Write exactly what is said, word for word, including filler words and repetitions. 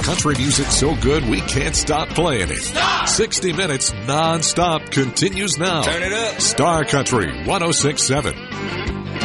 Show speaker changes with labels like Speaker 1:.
Speaker 1: country music so good we can't stop playing it.
Speaker 2: Stop!
Speaker 1: sixty minutes non-stop continues now.
Speaker 2: Turn it up.
Speaker 1: Star Country one oh six point seven.